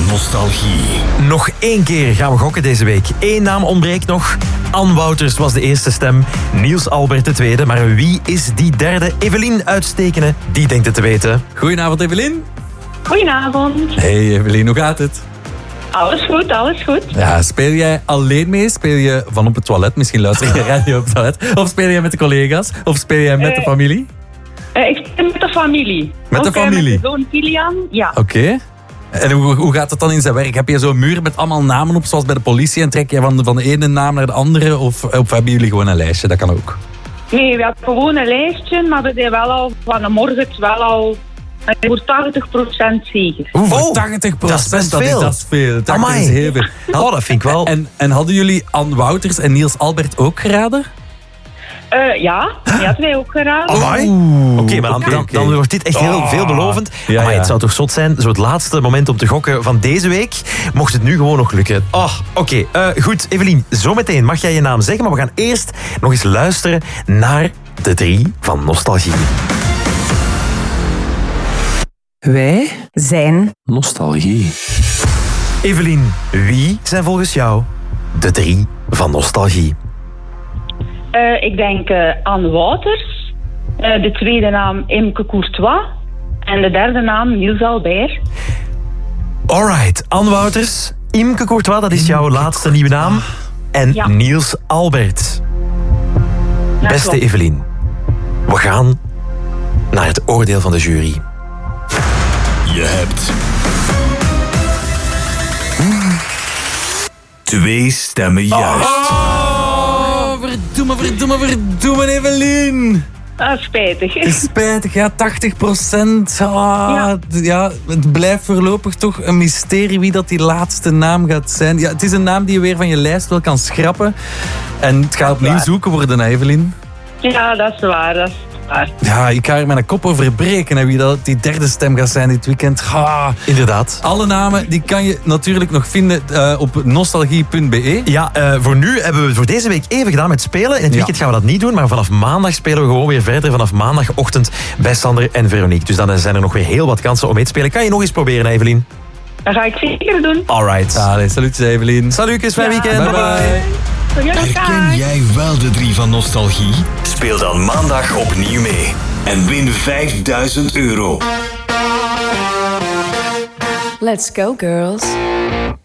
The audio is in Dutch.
nostalgie. Nog 1 keer gaan we gokken deze week. 1 naam ontbreekt nog. Anne Wouters was de eerste stem. Niels Albert de tweede. Maar wie is die derde? Evelien Uitstekene, die denkt het te weten. Goedenavond, Evelien. Goedenavond. Hey Evelien, hoe gaat het? Alles goed, alles goed. Ja, speel jij alleen mee? Speel je van op het toilet? Misschien luister je radio op het toilet. Of speel jij met de collega's? Of speel jij met de familie? Ik speel met de familie. Met de familie? Met de zoon Kilian, ja. Oké. En hoe gaat het dan in zijn werk? Heb je zo'n muur met allemaal namen op, zoals bij de politie? En trek je van de ene naam naar de andere? Of hebben jullie gewoon een lijstje? Dat kan ook. Nee, we hebben gewoon een lijstje, maar we zijn wel al van de morgen wel al voor 80% zeker. Voor 80%? Dat is best veel. Dat is veel. Dat Amai. is heel veel. Oh, dat vind ik wel. En hadden jullie Anne Wouters en Niels Albert ook geraden? Ja, die hadden wij ook geraden. Oké, maar dan wordt dit echt heel veelbelovend. Ja, Maar ja. het zou toch zot zijn, zo het laatste moment om te gokken van deze week, mocht het nu gewoon nog lukken. Oké. Goed, Evelien, zometeen mag jij je naam zeggen, maar we gaan eerst nog eens luisteren naar de 3 van nostalgie. Wij zijn Nostalgie. Evelien, wie zijn volgens jou de 3 van nostalgie? Ik denk Anne Wouters, de tweede naam Imke Courtois en de derde naam Niels Albert. Alright, Anne Wouters, Imke Courtois, dat is jouw laatste nieuwe naam. En Ja. Niels Albert. Ja, Beste klopt. Evelien, we gaan naar het oordeel van de jury. Je hebt 2 stemmen juist. Oh, verdomme, Evelien. Spijtig. Spijtig, ja, 80%. Ja, het blijft voorlopig toch een mysterie wie dat die laatste naam gaat zijn. Ja, het is een naam die je weer van je lijst wel kan schrappen. En het gaat opnieuw zoeken worden, hè, Evelien. Ja, dat is waar, dat is waar. Ja, ik ga er mijn kop over breken, hè, wie dat die derde stem gaat zijn dit weekend. Inderdaad. Alle namen die kan je natuurlijk nog vinden op nostalgie.be. Ja, voor nu hebben we voor deze week even gedaan met spelen. In het weekend gaan we dat niet doen, maar vanaf maandag spelen we gewoon weer verder. Vanaf maandagochtend bij Sander en Veronique. Dus dan zijn er nog weer heel wat kansen om mee te spelen. Kan je nog eens proberen, Evelien? Dat ga ik zeker doen. Alright. Allee, salutjes, Evelien. Salutjes, fijn Ja, weekend. Bye bye. Herken jij wel de 3 van nostalgie? Speel dan maandag opnieuw mee. En win €5000. Let's go, girls.